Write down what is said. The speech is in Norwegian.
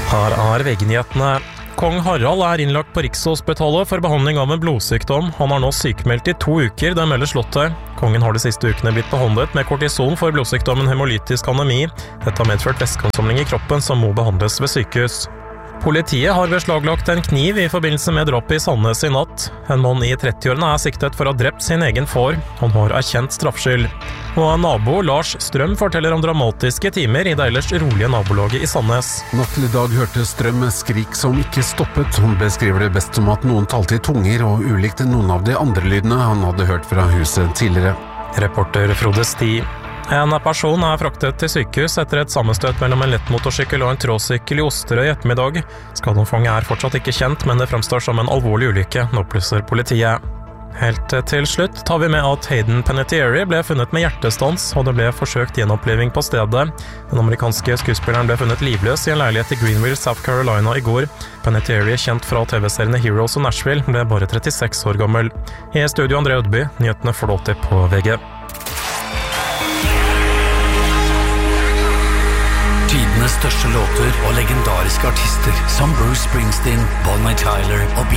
Her VG-nyhetene. Kong Harald innlagt på Rikshospitalet for behandling av en blodsykdom. Han nå sykmeldt I 2 uker, det melder Slottet. Kongen har de siste ukene blitt behandlet med kortison for blodsykdommen hemolytisk anemi. Dette har medført væskeansamling I kroppen som må behandles ved sykehus. Politiet har beslaglagt en kniv I forbindelse med drapet I Sandnes I natt. En mann I 30-årene siktet for å ha drept sin egen far. Han har erkjent straffskyld. Og nabo Lars Strøm forteller om dramatiske timer I det ellers rolige nabolaget I Sandnes. Natt til I dag hørte Strøm skrik som ikke stoppet. Hun beskriver det best som at noen talte I tunger og ulikt noen av de andre lydene han hadde hørt fra huset tidligere. Reporter Frode Sti. En person fraktet til sykehus etter et sammenstøt mellom en lett motorsykkel og en tråsykkel I Osterøy I ettermiddag. Skadeomfanget fortsatt ikke kjent, men det fremstår som en alvorlig ulykke, opplyser politiet. Helt til slutt tar vi med at Hayden Panettiere ble funnet med hjertestans, og det ble forsøkt gjenoppliving på stedet. Den amerikanske skuespilleren ble funnet livløs I en leilighet I Greenville, South Carolina I går. Panettiere, kjent fra TV-seriene Heroes og Nashville, ble bare 36 år gammel. I studio André Ødby, nyhetene får du alltid på VG. Tidenes største låter og legendariske artister som Bruce Springsteen, Bonnie Tyler og